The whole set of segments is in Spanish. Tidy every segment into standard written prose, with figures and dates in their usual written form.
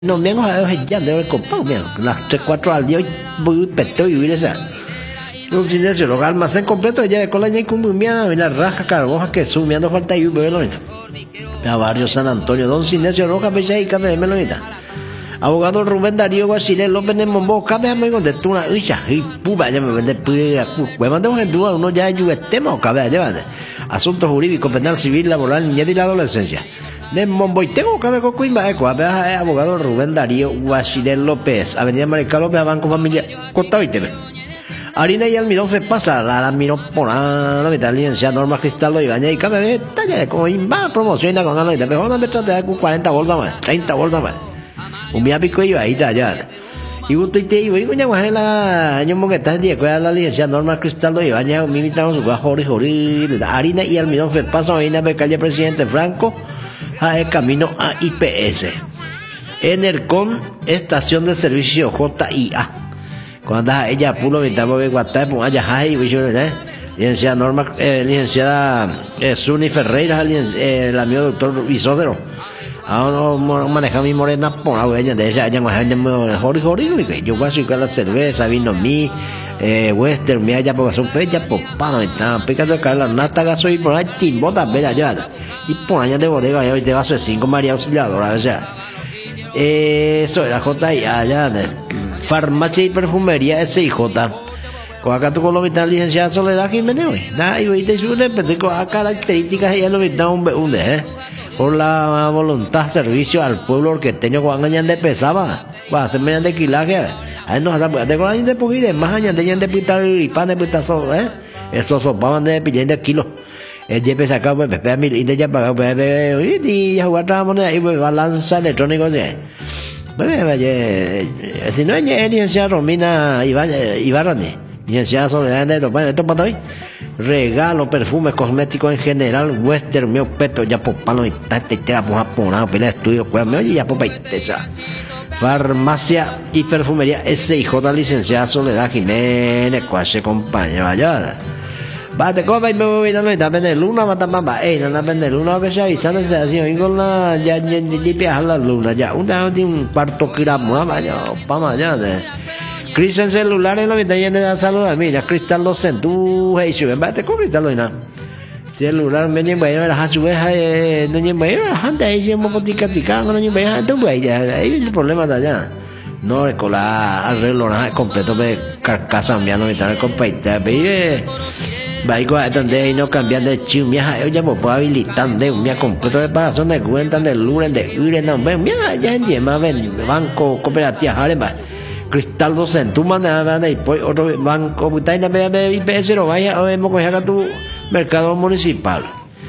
no me hago ya de comprar las 3-4 al día voy peto y voy a un silencio lo almacén completo ya con la ña con la raja carboja que sumiendo falta y velo a barrio San Antonio don Sinesio Roja Becha y cabe melonita abogado Rubén Darío Guachile López de Mombo cabe amigo de Tuna y puba ya me vende pues mandamos en duda uno ya ayudemos cabe allá asuntos jurídicos penal civil laboral niñez y la adolescencia de Mombo y tengo cabe con Coimba abogado Rubén Darío Guachile López Avenida Mariscal López Banco Familia Cotado y TV harina y almidón se pasa la miro por la mitad licenciada Norma Cristal lo ibaña y cabe talla como imba promociona con ganas de mejor no me trate con 40 bolsas más 30 bolsas más un día pico iba ahí allá y usted te iba y coña más la año que está día que la licenciada Norma Cristal lo ibaña mi invitamos su jori harina y almidón se pasa ahí en la calle Presidente Franco a el camino a IPS Enercon estación de servicio JIA cuando ella pulo mitad de guatar pues allá hay licenciada Norma licenciada Suni Ferreira el amigo doctor Visódero ahora maneja mi morena por la ella de ella más jori yo voy a sacar la cerveza vino mi western mi allá porque son pechas por pana está picando la nata gasoil por ahí timbota ver allá y por allá de bodega ya te vas a 5 María Auxiliadora o sea eso era JIA allá farmacia y perfumería SIJ con acá tu colomita licenciada Soledad Jiménez y hoy te sube con características ella lo mitad un por la voluntad servicio al pueblo orquesteño con años de pesaba para hacerme de quilaje ahí nos de con años de pujide más años de pitar y pan de pitazo esos sopaban de pillar de kilo el jefe sacaba pues mil y de ya pagaba y ya jugaba moneda y balanza electrónico si no es licenciada Romina Ibarrani licenciada Soledad de los esto para hoy regalo perfumes cosméticos en general western mío peto ya por palo y te vamos a poner pela estudio pues me oye ya por esa farmacia y perfumería SIJ licenciada Soledad Jiménez cuase compañero allá bate copa y me voy a dar vender luna mata mamá no vender luna que se avisando se hacía con la ya limpia la luna ya un cuarto gramo vaya para allá Cris en celulares lo está lleno de salud a mí ya Cristal los centú hey sube bate con Cristal lo ina celular me ni vaya la sube no ni vaya anda ahí se mo tica no ni vaya entonces ahí el problema de allá no es con la arreglo nada completo de carcasa miano y tal compaita ve vai qua donde y no cambian de chimia ya por habilitando un día completo de paso de cuenta de lunes de ure no ven mira ya en más ven banco cooperativa harema Cristal dos centumas nada y pues otro banco butaina be IPS lo vaya o hemos cogido tu mercado municipal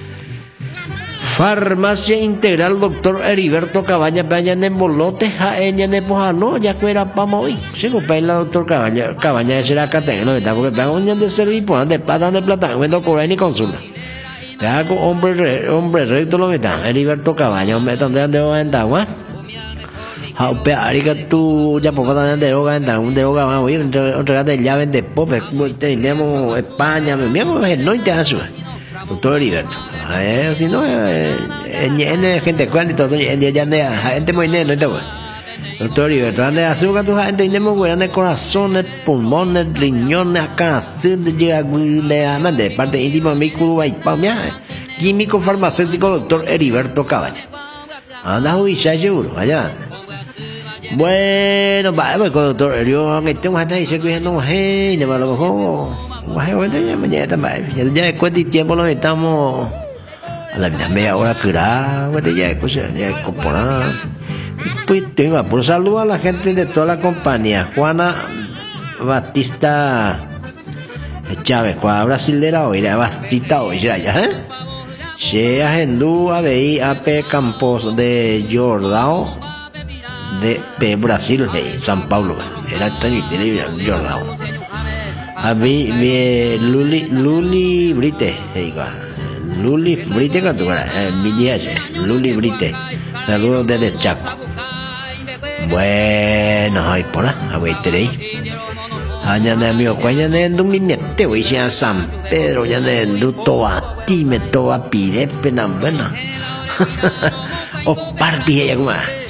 farmacia integral doctor Heriberto Cabaña vaya en Bolote a ella en Pojano ya que era para hoy se ocupa la doctor Cabaña ese era cateno está porque paga un de servir pues de plata de plata vendo cobrar ni consulta te hago hombre recto lo que está Heriberto Cabaña hombre donde va a entrar hao pe ariga tu ya por cuando de droga anda un droga va a oír otra de llave de pope tenemos España mismo no te hace doctor Heriberto si no en gente cuál y todo en ya de gente muy neno todo doctor Heriberto ande azúcar tu gente tenemos güey corazones pulmones riñones acá de llega de parte íntima mi curva y pamia químico farmacéutico doctor Heriberto Cabaña anda hoy ya seguro allá bueno va con doctor Heriberto que tengo hasta ahí se cuidando hey de malo bueno ya mañana también ya después de tiempo lo estamos a la vida media hora que da ya cosas ya componer pues tengo por salud a la gente de toda la compañía Juana Batista Chávez Juana Brasilera hoy la Bastita hoy ya se agendó a ver AP Campos de Jordao de Brasil de San Paulo era tan increíble Jordao a mí Luli Brite Luli Brite cuánto era Luli Brite saludos desde Chaco bueno ahí por ahí a ver ahí allá en mi cuña en un minete hoy sea San Pedro ya en duto a ti me toa pirepe na buena o parpi ella como